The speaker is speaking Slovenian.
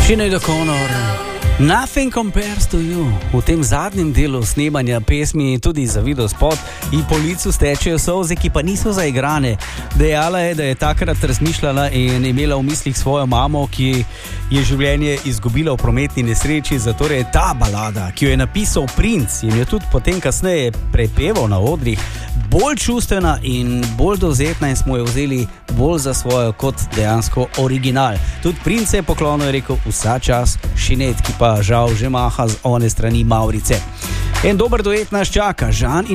Sinead O'Connor, Nothing Compares to You. V tem zadnjem delu snemanja pesmi tudi za videospot in po licu stečejo solze, ki pa niso zaigrane. Dejala je, da je takrat razmišljala in imela v mislih svojo mamo, ki je življenje izgubila v prometni nesreči, zato je ta balada, ki jo je napisal Prince in jo tudi potem kasneje prepeval na odrih, bolj čustvena in bolj dovzetna in smo jo vzeli bolj za svojo kot dejansko original. Tudi Prince je poklonil, je rekel, vsa čas Sinead, ki pa žal že maha z one strani Mavrice. En dober duet nas čaka, Žan in